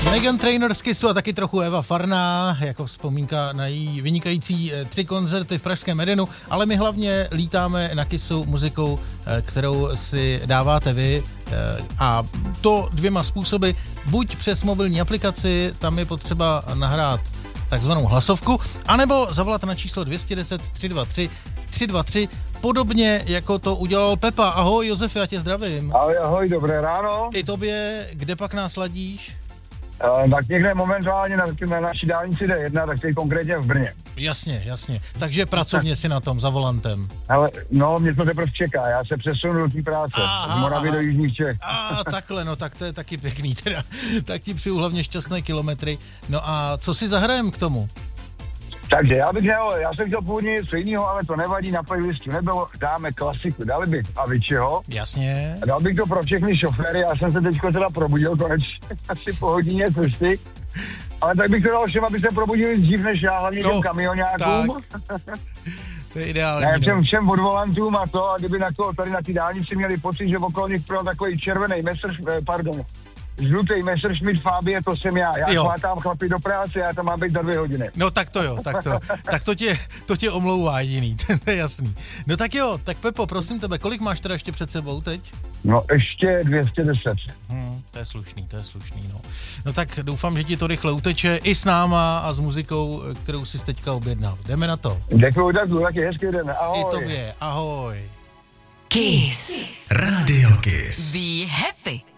Meghan Trainor z Kissu a taky trochu Eva Farná, jako vzpomínka na její vynikající 3 koncerty v pražském Edenu, ale my hlavně lítáme na Kissu muzikou, kterou si dáváte vy, a to 2 způsoby, buď přes mobilní aplikaci, tam je potřeba nahrát takzvanou hlasovku, anebo zavolat na číslo 210 323 323, podobně jako to udělal Pepa. Ahoj Josefe, já tě zdravím. Ahoj, dobré ráno. I tobě, kde pak nás ladíš? Tak někde momentálně na naší dálnici D1, tak teď konkrétně v Brně. Jasně. Takže pracovně si na tom, za volantem. Ale mě to teprve čeká, já se přesunu do té práce, z Moravy do Jižních Čech. Takhle, no tak to je taky pěkný teda. Tak ti přeju hlavně šťastné kilometry. No a co si zahrajem k tomu? Takže já jsem chtěl původně něco jiného, ale to nevadí, na playlistu nebylo, dáme klasiku, dali bych Aviciiho. Jasně. A dal bych to pro všechny šoféry, já jsem se teďko teda probudil konečně, asi po hodině cesty. Ale tak bych to dal všem, aby se probudili dřív než já, hlavně těm kamionákům. To je ideální. Ne, všem odvolantům a to, a kdyby tady na té dálnici měli pocit, že okolo nich projel takový červený žlutý Messerschmitt Fabie, to jsem já. Já chvátám chlapi do práce, já tam mám být za 2 hodiny. No tak to jo, tak to tě omlouvá jediný, to je jasný. No tak jo, tak Pepo, prosím tebe, kolik máš teda ještě před sebou teď? No ještě 210. To je slušný, no. No tak doufám, že ti to rychle uteče i s náma a s muzikou, kterou jsi teďka objednal. Jdeme na to. Děkuju, taky hezký den, ahoj. I tobě, ahoj. Kiss. Radio Kiss. Be happy.